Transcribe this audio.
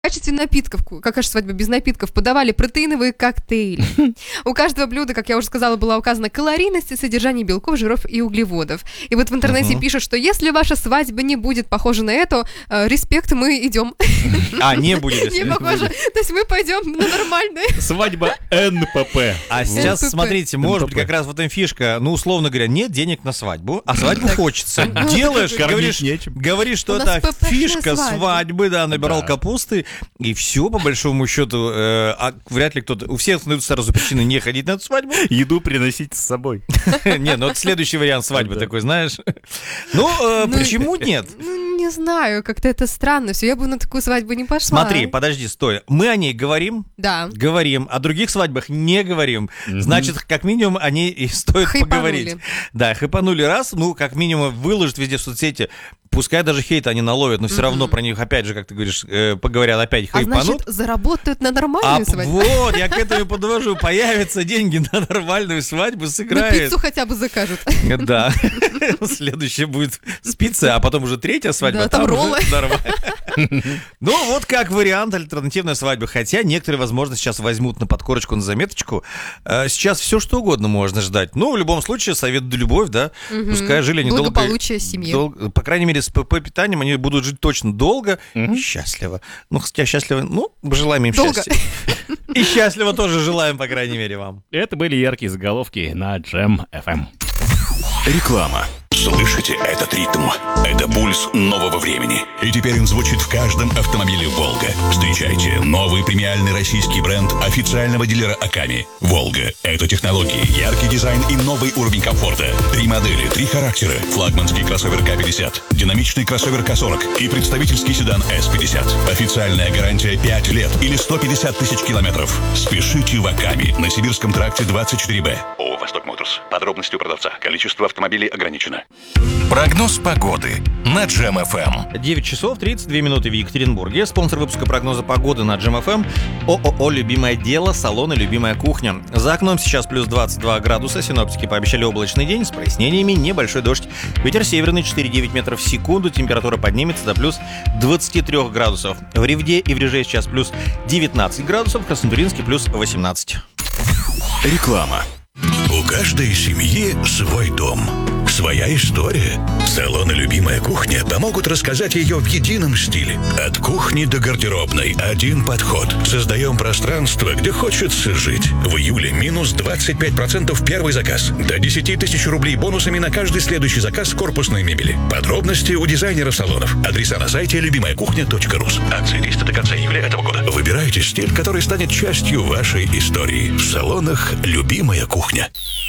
В качестве напитков, какая же свадьба без напитков, подавали протеиновые коктейли. У каждого блюда, как я уже сказала, была указана калорийность и содержание белков, жиров и углеводов. И вот в интернете пишут, что если ваша свадьба не будет похожа на это, респект, мы идем. Не будет. Не похоже. То есть мы пойдем на нормальную. Свадьба НПП. А сейчас, смотрите, может быть, как раз в этом фишка, условно говоря, нет денег на свадьбу, а свадьбу хочется. Делаешь, говоришь, что это фишка свадьбы, да, набирал капусты. И все, по большому счету, вряд ли кто-то... У всех найдут сразу причины не ходить на эту свадьбу. Еду приносить с собой. Не, это следующий вариант свадьбы такой, знаешь. Почему нет? Не знаю, как-то это странно. Все, я бы на такую свадьбу не пошла. Смотри, подожди, стой. Мы о ней говорим? Да. Говорим. О других свадьбах не говорим. Значит, как минимум, о ней и стоит поговорить. Да, хайпанули раз, как минимум, выложат везде в соцсети. Пускай даже хейта они наловят, но все равно про них, опять же, как ты говоришь, поговорят, опять хайпанут. Значит, заработают на нормальную свадьбу. Вот, я к этому подвожу. Появятся деньги на нормальную свадьбу, сыграет. На пиццу хотя бы закажут. Да. Следующее будет с пиццей, а потом уже третья свадьба. Да, там роллы. Вот как вариант альтернативной свадьбы. Хотя некоторые, возможно, сейчас возьмут на подкорочку, на заметочку. Сейчас все что угодно можно ждать. В любом случае, совет да любовь, да. Пускай жили недолго. Благополучие семьи. По крайней мере, с ПП-питанием они будут жить точно долго и счастливо. Хотя счастливо, желаем им счастья. И счастливо тоже желаем, по крайней мере, вам. Это были яркие заголовки на Jam FM. Реклама. Слышите этот ритм? Это пульс нового времени. И теперь он звучит в каждом автомобиле «Волга». Встречайте новый премиальный российский бренд официального дилера «Аками». «Волга» — это технологии, яркий дизайн и новый уровень комфорта. 3 модели, 3 характера. Флагманский кроссовер К50, динамичный кроссовер К40 и представительский седан С50. Официальная гарантия 5 лет или 150 тысяч километров. Спешите в «Аками» на Сибирском тракте 24Б. ООО «Восток Моторс». Подробности у продавца. Количество автомобилей ограничено. Прогноз погоды на Jam FM. 9 часов 32 минуты в Екатеринбурге. Спонсор выпуска прогноза погоды на Jam FM — ООО «Любимое дело», салон и «Любимая кухня». За окном сейчас плюс 22 градуса. Синоптики пообещали облачный день с прояснениями, небольшой дождь. Ветер северный 4,9 метров в секунду. Температура поднимется до плюс 23 градусов. В Ревде и в Реже сейчас плюс 19 градусов. В Краснотурьинске плюс 18. Реклама. У каждой семьи свой дом, своя история. Салоны «Любимая кухня» помогут рассказать ее в едином стиле. От кухни до гардеробной один подход. Создаем пространство, где хочется жить. В июле минус 25% первый заказ. До 10 тысяч рублей бонусами на каждый следующий заказ корпусной мебели. Подробности у дизайнеров салонов. Адреса на сайте любимаякухня.рус. Акция действует до конца июля этого года. Выбирайте стиль, который станет частью вашей истории. В салонах «Любимая кухня».